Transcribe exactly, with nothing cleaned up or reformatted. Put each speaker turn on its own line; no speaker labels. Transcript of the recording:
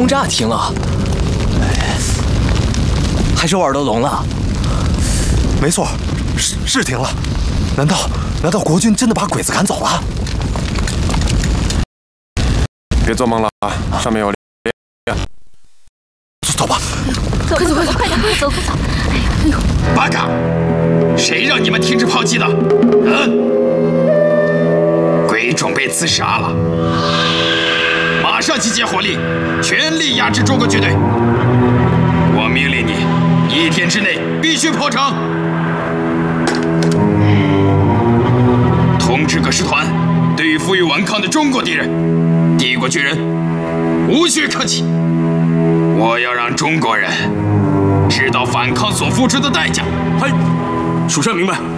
轰炸停了，哎，还是我耳朵聋了？
没错，是是停了。难道难道国军真的把鬼子赶走了？
别做梦了啊！上面有人。
走吧，
快走快走快点快走快走！哎呀哎呦！
八嘎！谁让你们停止炮击的？嗯。 鬼冢被刺杀了，马上集结火力，全力压制中国军队！我命令你，一天之内必须破城！通知各师团，对付与顽抗的中国敌人，帝国军人无需客气。我要让中国人知道反抗所付出的代价。
嗨，属下明白。